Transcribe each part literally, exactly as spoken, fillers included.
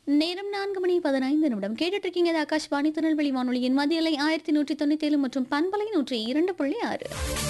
நேரம் நான்கு மணி பதினைந்து நிமிடம் கேட்டுட்டு இருக்கீங்க இது ஆகாஷ்வாணி திருநெல்வேலி வானொலியின் மதியலை ஆயிரத்தி நூற்றி தொண்ணூத்தி ஏழு மற்றும் பண்பலை நூற்றி இரண்டு புள்ளி ஆறு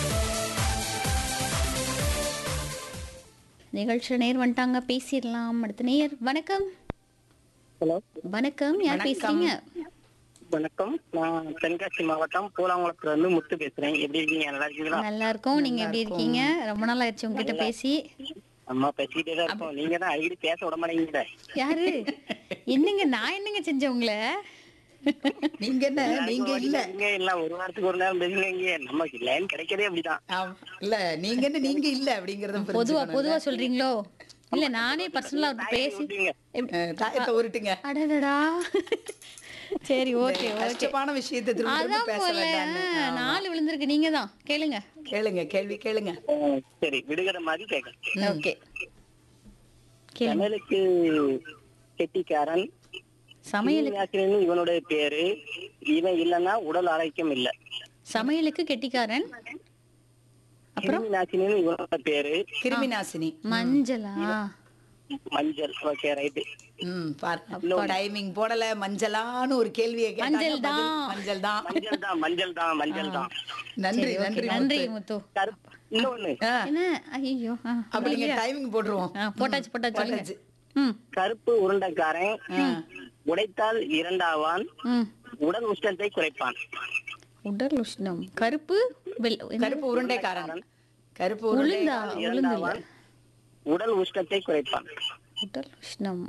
நிகழ்ச்சி நேர் வந்துட்டாங்க, பேசிடலாம். அடுத்த நேர். வணக்கம். ஹலோ, வணக்கம், யார் பேசுறீங்க? வணக்கம். நான் தென்காசி மாவட்டம் பூலாங்குளத்துல இருந்து முத்து பேசுறேன். எப்படி இருக்கீங்க? நல்லா இருக்கீங்களா? நல்லா இருக்கோம். நீங்க எப்படி இருக்கீங்க? ரொம்ப நாள் ஆயிடுச்சு உங்ககிட்ட பேசி. அம்மா பேசிக்கிட்டே தான் இருக்கோம். நீங்க தான் அடிக்கடி பேச விட மாட்டேங்கிறீங்க. யாரு? என்னங்க நான் என்னங்க செஞ்சேன் உங்களை? நீங்க என்ன நீங்க இல்ல நீங்க இல்ல ஒரு வாரத்துக்கு ஒரு நேரம் பேசுங்க. நமக்கு லைன் கிடைக்கதே அப்படிதான். ஆமா. இல்ல நீங்க என்ன நீங்க இல்ல அப்படிங்கறத பொதுவா புரிஞ்சுக்கணும். பொதுவா சொல்றீங்களோ? இல்ல நானே பர்சனலா பேசி அஹ், தாயத்தை உருட்டுங்க. அடடடா. சரி, ஓகே ஓகே. கஷ்டமான விஷயத்தை திரும்ப திரும்ப அதான் பேச போல வேண்டாம்னு. ஆமா. நாலு விழுந்திருக்கு. நீங்க தான் கேளுங்க. கேளுங்க, கேள்வி கேளுங்க. அஹ், சரி, விடுகிற மாதிரி கேட்க. ஓகே, கேளுங்க. சமையலுக்கு கெட்டிக்காரன் சமையலுக்கு கிருமிநாசினி இவனுடைய பேரு. இவன் இல்லைன்னா உடல் ஆரோக்கியம் இல்ல. சமையலுக்கு கெட்டிக்காரன். அப்புறம் கிருமிநாசினி இவனோட பேரு. கிருமி நாசினி. மஞ்சளா? மஞ்சள். Okay, right. ம் பாருங்க, டைமிங் போடல. மஞ்சளான்னு ஒரு கேள்வியை கேட்டாங்க. மஞ்சள் தான். பதில் மஞ்சள் தான். மஞ்சள் தான், மஞ்சள் தான், மஞ்சள் தான். நன்றி சரி, okay. நன்றி நன்றி முத்து. முத்து. கருப்பு. இன்னொன்னு, ஆ, என்ன? ஐயோ. அப்படிங்க டைமிங் போட்டுருவோம். போட்டாச்சு போட்டாச்சு சொல்லுங்க. போட்டாச்சு. ம் கருப்பு உருண்டைக்காரன் ஆ. உடைத்தால் இரண்டாவான், ம் உடல் உஷ்ணத்தை குறைப்பான். உடல் உஷ்ணம். கருப்பு வெள்- என்ன? கருப்பு உருண்டைக்காரன். கருப்பு உளுந்தா? உருண்டை. உளுந்து இல்ல. இரண்டாவான், உடல் உஷ்ணத்தை குறைப்பான். உடல் உஷ்ணம்.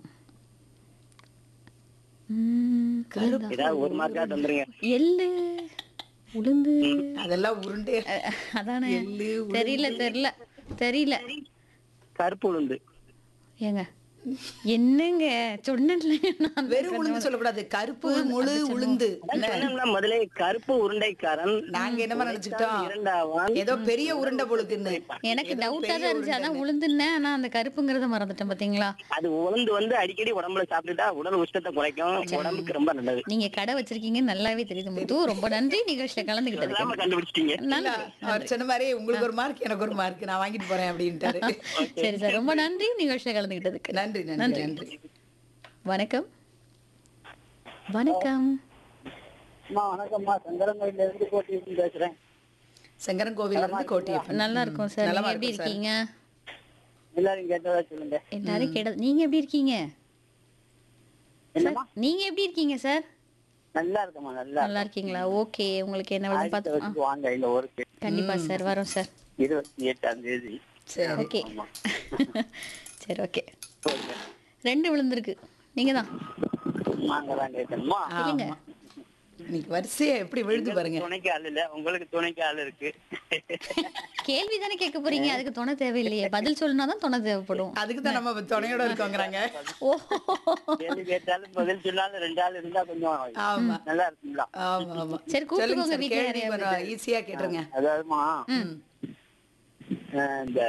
ம், உளுந்தா? ஏதாவது ஒரு மார்க்கா தந்துருங்க. எள்ளு, உளுந்து. அதெல்லாம் உருண்டை. அஹ், அதானே. எள்ளு, உளுந்து. தெரியல தெரியல தெரியல. கருப்பு உளுந்து. ஏங்க என்னங்க சொன்னேன்ல நான். வெறும் உளுந்து சொல்லக்கூடாது. கருப்பு முழு உளுந்து. அதான் சொன்னேன்ல முதலே, கருப்பு உருண்டைக்காரன் நாங்க என்னமா நினைச்சுக்கிட்டோம், இரண்டாவான். ஏதோ பெரிய உருண்டை பொழுதுன்னு. எனக்கு ஏதோ டவுட்டா பெரிய தான் இருந்துச்சு, அதான் உருண்டைன்னு. உளுந்துன்னேன். ஆனா அந்த கருப்புங்கிறத மறந்துட்டேன் பாத்தீங்களா. அது உளுந்து வந்து அடிக்கடி உடம்புல சாப்பிட்டுட்டா உடல் உஷ்ணத்தை குறைக்கும். உடம்புக்கு ரொம்ப நல்லது. நீங்க கடை வச்சிருக்கீங்க நல்லாவே தெரியுது முத்து. ரொம்ப நன்றி நிகழ்ச்சியில எல்லாமே கலந்துகிட்டதுக்கு. கண்டுபிடிச்சிட்டீங்க. இல்ல, நன்றி. அவர் சொன்ன மாதிரி உங்களுக்கு ஒரு மார்க் எனக்கு ஒரு மார்க், நான் வாங்கிட்டு போறேன் அப்படின்ட்டாரு. சரி சார், ரொம்ப நன்றி நிகழ்ச்சியில கலந்துகிட்டதுக்கு. நன்றி நன்றி நன்றி. வணக்கம். வணக்கம். அம்மா வணக்கம்மா, சங்கரங்கோயில இருந்து கோட்டி பேசுறேன். சங்கரன் கோவில்ல இருந்து கோட்டியப்பன். நல்லா இருக்கும் சார். நலமா நீங்க எப்படி இருக்கும் சார். இருக்கீங்க? எல்லாரும் கேட்டதா சொல்லுங்க. எல்லாரும் கேட்டது. நீங்க எப்படி இருக்கீங்க என்னம்மா? சார்? நீங்க எப்படி இருக்கீங்க சார்? நல்லா இருக்கம்மா, நல்லா நல்லா இருக்கீங்களா? ஓகே, உங்களுக்கு என்ன விழுந்து அடுத்த பார்த்து ஆ, வருஷத்துக்கு வாங்க இந்த ஊருக்கு. கண்டிப்பா சார் வரோம் சார். இருபத்தி எட்டாம் தேதி. சரி. ஓகே. ஆமா. சரி, ஓகே. போங்க. ரெண்டு விழுந்திருக்கு. நீங்க தான் நாங்க தான் கேட்கணுமா? இல்லைங்க. ஆமா. இன்னைக்கு வரிசையா எப்படி விழுது பாருங்க. துணைக்கு ஆள் இல்ல, உங்களுக்கு துணைக்கு ஆள் இருக்கு. கேள்வி தானே கேட்க போறீங்க, அதுக்கு துணை தேவையில்லையே. பதில் சொல்லுனா தான் துணை தேவைப்படும். அதுக்கு தான் நம்ம துணையோட இருக்கோங்கிறாங்க. ஓ, கேள்வி கேட்டாலும் பதில் சொல்லாலும் ரெண்டு ஆள் இருந்தா கொஞ்சம் ஆமா நல்லா இருக்குங்களா? ஆமா ஆமா. சரி, கூப்பிட்டுக்கோங்க சொல்லுங்க சார், வீட்டுல கேள்வி யாரையாவது. கொஞ்சம் ஈஸியா கேட்டுருங்க. அதாவதுமா, ம். அஹ், இந்த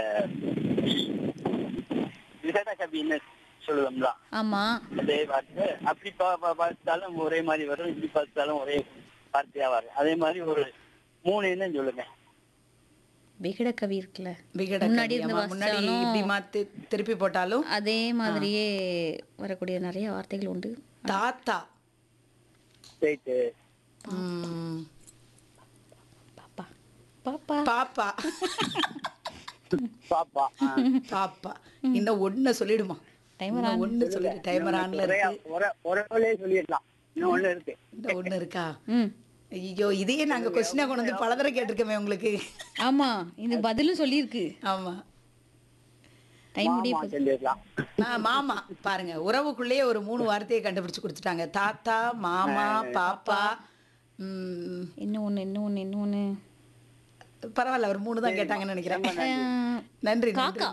விகட கவின்னு சொல்லுவோம்ல, ஆமா. அதே வார்த்தை அப்படி பா- பா- பார்த்தாலும் ஒரே மாதிரி வரும், இப்படி பார்த்தாலும் ஒரே வார்த்தையா வரும். அதே மாதிரி ஒரு மூணு என்ன சொல்லுங்க. விகட கவி இருக்குல்ல, விகட முன்னாடி கவி. இருந்து ஆமா, முன்னாடி வாசிச்சாலும் இப்படி மாத்தி திருப்பி போட்டாலும் அதே மாதிரியே வரக்கூடிய நிறைய வார்த்தைகள் உண்டு. தாத்தா. ரைட்டு. ம், பாப்பா பாப்பா பாப்பா. பாப்பா. அஹ். பாப்பா. இன்னும் ஒண்ணு சொல்லிடுமா? டைமர் இன்னும் ஒண்ணு சொல்லிடு. டைமர் ஆன்ல ஒரே இருக்கு. ஒரே- ஒரே சொல்லிடலாம். இன்னும் ஒண்ணு இருக்கு. இந்த ஒண்ணு இருக்கா? ம், ஐயோ, இதையே நாங்க கொஸ்டினா கொண்டு வந்து பல தடவை கேட்டிருக்கோமே உங்களுக்கு. ஆமா. இது பதிலும் சொல்லியிருக்கு. ஆமா. டைம் முடிய மாமா போகுது. சொல்லிடலாம். ஆ, மாமா. பாருங்க, உறவுக்குள்ளேயே ஒரு மூணு வார்த்தையை கண்டுபிடிச்சு கொடுத்துட்டாங்க. தாத்தா, மாமா, பாப்பா. ம், இன்னும் ஒண்ணு இன்னும் ஒண்ணு இன்னும் ஒண்ணு பரவாயில்ல, ஒரு மூணு தான் கேட்டாங்கன்னு நினைக்கிறேன். அஹ், நன்றி நன்றி. காக்கா.